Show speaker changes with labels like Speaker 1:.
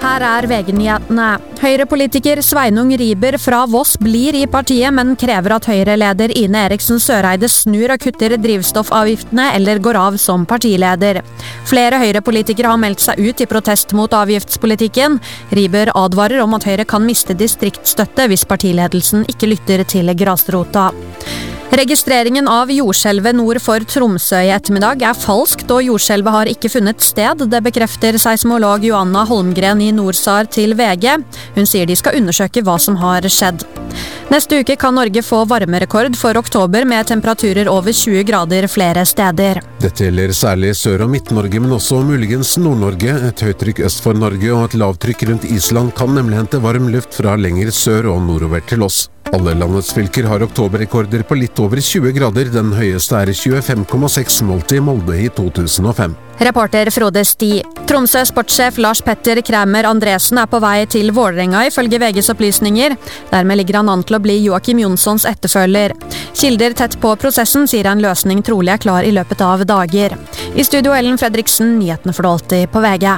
Speaker 1: Her VG-nyhetene. Høyre-politiker Sveinung Riber fra Voss blir i partiet, men krever at Høyre-leder Ine Eriksen Søreide snur og kutter drivstoffavgiftene eller går av som partileder. Flere Høyre-politikere har meldt seg ut i protest mot avgiftspolitikken. Riber advarer om at Høyre kan miste distriktsstøtte hvis partiledelsen ikke lytter til grasrota. Registreringen av jordskjelvet nord for Tromsø i ettermiddag falskt, og jordskjelvet har ikke funnet sted. Det bekrefter seismolog Joanna Holmgren i Norsar til VG. Hun sier de skal undersøke hva som har skjedd. Neste uke kan Norge få varmerekord for oktober med temperaturer over 20 grader flere steder.
Speaker 2: Dette gjelder særlig Sør- og Midt-Norge, men også muligens Nord-Norge. Et høytrykk øst for Norge og et lavtrykk rundt Island kan nemlig hente varm luft fra lenger sør og nordover til oss. Alle landets fylker har oktoberrekorder på litt over 20 grader. Den høyeste 25,6 målt i Molde i 2005.
Speaker 1: Reporter Frode Sti. Tromsø sportssjef Lars Petter Kræmer Andresen på vei til Vålerenga ifølge VGs opplysninger. Dermed ligger han an til å bli Joakim Jonssons etterfølger. Kilder tett på prosessen sier en løsning trolig klar i løpet av dager. I studio Ellen Fredriksen, nyhetene for det alltid på VG.